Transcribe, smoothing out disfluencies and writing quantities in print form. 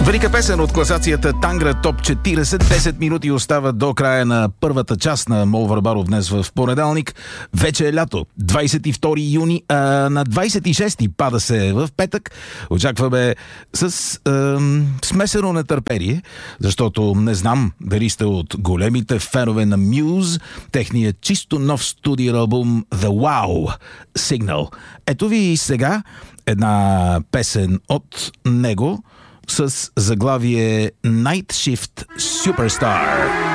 Велика песен от класацията Тангра Топ 40. 10 минути остават до края на първата част на Мол Върбаров днес в понеделник. Вече е лято. 22 юни, а на 26 пада се в петък. Очакваме с смесено нетърпение, защото не знам дали сте от големите фенове на Muse, техният чисто нов студиен албум The Wow Signal. Ето ви и сега една песен от него с заглавие Night Shift Superstar.